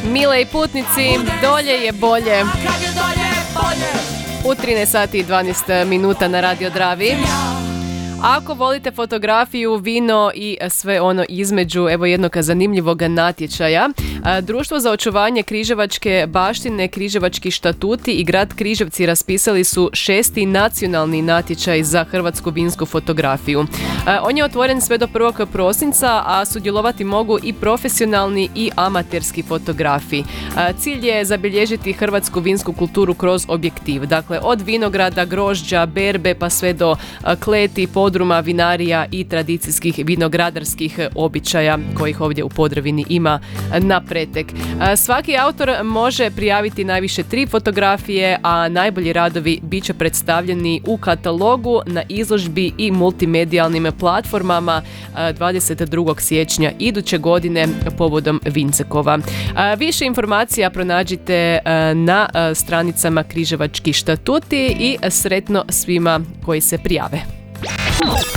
Mile i putnici, dolje je bolje. U 13 sati i 12 minuta na Radio Dravi. Ako volite fotografiju, vino i sve ono između, evo jednog zanimljivog natječaja. Društvo za očuvanje križevačke baštine, Križevački štatuti i grad Križevci raspisali su 6. nacionalni natječaj za hrvatsku vinsku fotografiju. On je otvoren sve do 1. prosinca, a sudjelovati mogu i profesionalni i amaterski fotografi. Cilj je zabilježiti hrvatsku vinsku kulturu kroz objektiv. Dakle, od vinograda, grožđa, berbe pa sve do kleti, podruma, vinarija i tradicijskih vinogradarskih običaja kojih ovdje u Podravini ima na pretek. Svaki autor može prijaviti najviše 3 fotografije, a najbolji radovi bit će predstavljeni u katalogu, na izložbi i multimedijalnim platformama 22. siječnja iduće godine povodom Vincekova. Više informacija pronađite na stranicama Križevački štatuti i sretno svima koji se prijave.